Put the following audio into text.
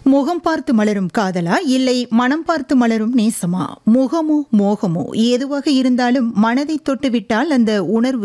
முகம் பார்த்து மலரும் காதலா இல்லை மனம் பார்த்து மலரும் நேசமா? முகமோ மோகமோ எதுவாக இருந்தாலும் மனதை தொட்டுவிட்டால் அந்த உணர்வு